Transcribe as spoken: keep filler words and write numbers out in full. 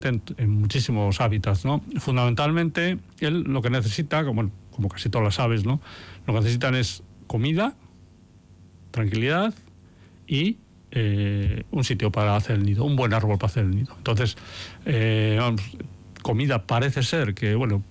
en, en muchísimos hábitats, ¿no? Fundamentalmente, él lo que necesita, como, como casi todas las aves, ¿no? Lo que necesitan es comida, tranquilidad y eh, un sitio para hacer el nido, un buen árbol para hacer el nido. Entonces, eh, vamos, comida parece ser que, bueno,